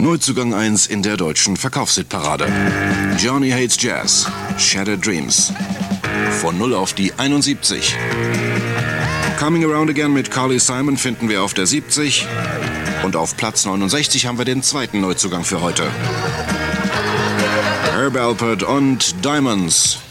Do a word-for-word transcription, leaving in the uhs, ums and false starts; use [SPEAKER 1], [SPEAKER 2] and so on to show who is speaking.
[SPEAKER 1] Neuzugang eins in der deutschen Verkaufshitparade. Johnny Hates Jazz, Shattered Dreams. Von null auf die einundsiebzig. Coming Around Again mit Carly Simon finden wir auf der siebzig. Und auf Platz neunundsechzig haben wir den zweiten Neuzugang für heute. Herb Alpert und Diamonds.